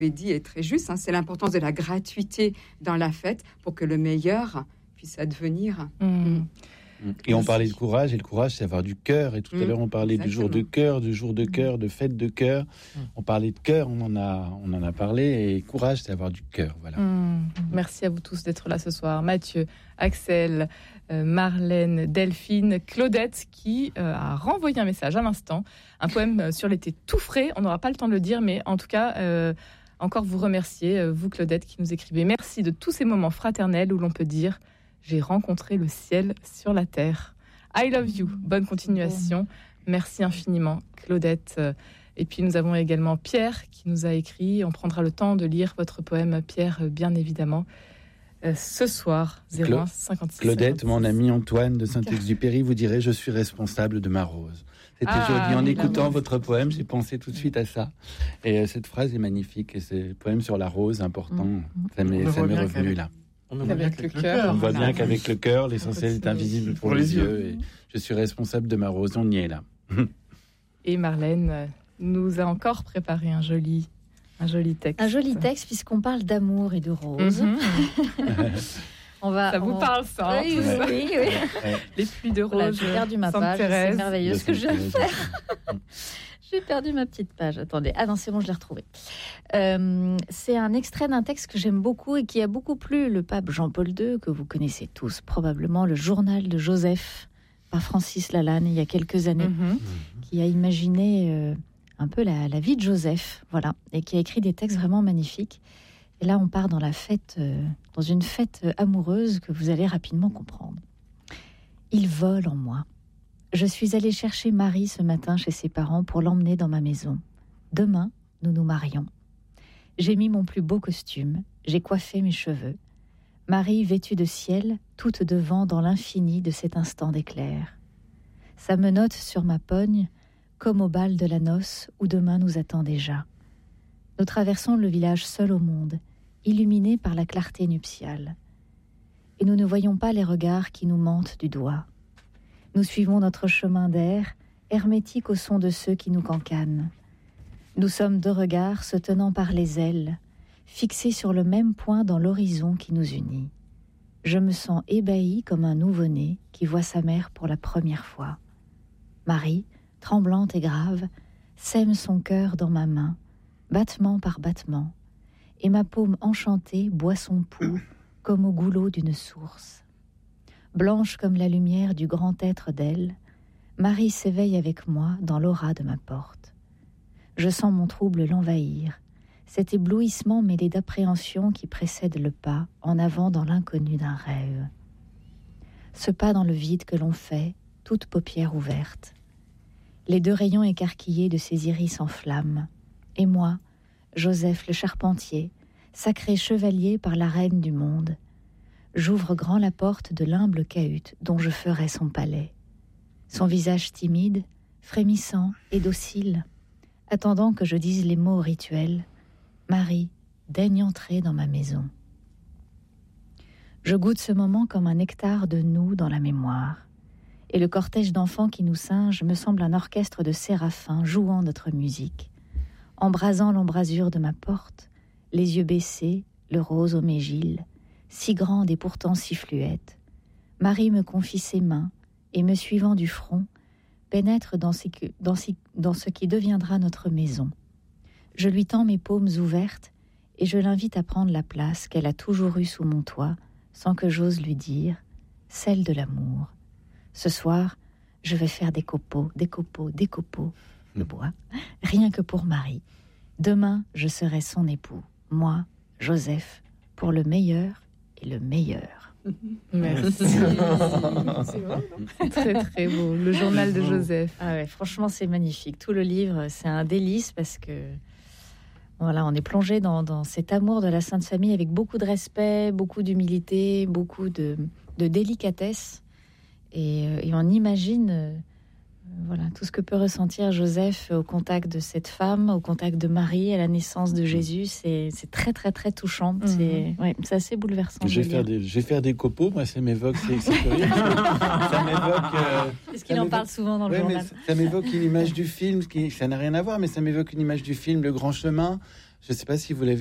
dit est très juste. C'est l'importance de la gratuité dans la fête pour que le meilleur puisse advenir. Et on parlait de courage, et le courage, c'est avoir du cœur. Et tout à l'heure, on parlait du jour de cœur, de fête de cœur. On parlait de cœur, on en a parlé. Et courage, c'est avoir du cœur. Voilà. Merci à vous tous d'être là ce soir. Mathieu, Axel, Marlène, Delphine, Claudette, qui a renvoyé un message à l'instant. Un poème sur l'été tout frais. On n'aura pas le temps de le dire, mais en tout cas, encore vous remercier, vous Claudette, qui nous écrivez. Merci de tous ces moments fraternels où l'on peut dire « J'ai rencontré le ciel sur la terre ». I love you. Bonne continuation. Merci infiniment, Claudette. Et puis nous avons également Pierre qui nous a écrit. On prendra le temps de lire votre poème, Pierre, bien évidemment, ce soir, 01 56. Claudette, 56. Mon ami Antoine de Saint-Exupéry vous dirait « Je suis responsable de ma rose ». C'était joli. En écoutant votre poème, j'ai pensé tout de suite à ça. Et cette phrase est magnifique. Et c'est le poème sur la rose, important. Ça m'est revenu là. On voit bien qu'avec le cœur. On voit bien qu'avec le cœur, l'essentiel est invisible pour les yeux. Et je suis responsable de ma rose. On y est là. Et Marlène nous a encore préparé un joli texte. Un joli texte, puisqu'on parle d'amour et de rose. Ça vous parle, ça? Oui. Les pluies de rose. Voilà, j'ai perdu ma page. C'est merveilleux ce que je viens de faire. J'ai perdu ma petite page. Attendez. Ah non, c'est bon, je l'ai retrouvée. C'est un extrait d'un texte que j'aime beaucoup et qui a beaucoup plu le pape Jean-Paul II, que vous connaissez tous probablement, le journal de Joseph, par Francis Lalanne, il y a quelques années, qui a imaginé un peu la vie de Joseph, voilà, et qui a écrit des textes vraiment magnifiques. Et là, on part dans dans une fête amoureuse que vous allez rapidement comprendre. Il vole en moi. Je suis allée chercher Marie ce matin chez ses parents pour l'emmener dans ma maison. Demain, nous nous marions. J'ai mis mon plus beau costume, j'ai coiffé mes cheveux. Marie vêtue de ciel, toute devant dans l'infini de cet instant d'éclair. Sa menotte sur ma pogne, comme au bal de la noce où demain nous attend déjà. Nous traversons le village seul au monde, illuminé par la clarté nuptiale. Et nous ne voyons pas les regards qui nous mentent du doigt. Nous suivons notre chemin d'air, hermétique au son de ceux qui nous cancanent. Nous sommes deux regards se tenant par les ailes, fixés sur le même point dans l'horizon qui nous unit. Je me sens ébahi comme un nouveau-né qui voit sa mère pour la première fois. Marie, tremblante et grave, sème son cœur dans ma main, battement par battement, et ma paume enchantée boit son pouls comme au goulot d'une source. Blanche comme la lumière du grand être d'elle, Marie s'éveille avec moi dans l'aura de ma porte. Je sens mon trouble l'envahir, cet éblouissement mêlé d'appréhension qui précède le pas en avant dans l'inconnu d'un rêve. Ce pas dans le vide que l'on fait, toute paupière ouverte. Les deux rayons écarquillés de ses iris en flammes. Et moi, Joseph le charpentier, sacré chevalier par la reine du monde, j'ouvre grand la porte de l'humble cahute dont je ferai son palais. Son visage timide, frémissant et docile, attendant que je dise les mots rituels. Marie, daigne entrer dans ma maison. Je goûte ce moment comme un nectar de nous dans la mémoire. Et le cortège d'enfants qui nous singe me semble un orchestre de séraphins jouant notre musique. Embrasant l'embrasure de ma porte, les yeux baissés, le rose au mégil, si grande et pourtant si fluette, Marie me confie ses mains et, me suivant du front, pénètre dans ce qui deviendra notre maison. Je lui tends mes paumes ouvertes et je l'invite à prendre la place qu'elle a toujours eue sous mon toit, sans que j'ose lui dire, celle de l'amour. Ce soir, je vais faire des copeaux de bois, rien que pour Marie. Demain, je serai son époux, moi, Joseph, pour le meilleur et le meilleur. Merci. C'est vrai, non ? Très très beau. Le journal de Joseph. Ah ouais, franchement, c'est magnifique. Tout le livre, c'est un délice parce que voilà, on est plongé dans cet amour de la Sainte Famille avec beaucoup de respect, beaucoup d'humilité, beaucoup de délicatesse. Et on imagine voilà, tout ce que peut ressentir Joseph au contact de cette femme, au contact de Marie, à la naissance de Jésus. C'est très, très, très touchant. C'est assez bouleversant. Je vais faire des copeaux, moi, ça m'évoque... C'est curieux, ça m'évoque... Est-ce qu'il en parle souvent dans le journal ? Ça m'évoque une image du film, ça n'a rien à voir, mais ça m'évoque une image du film Le Grand Chemin, Je ne sais pas si vous l'avez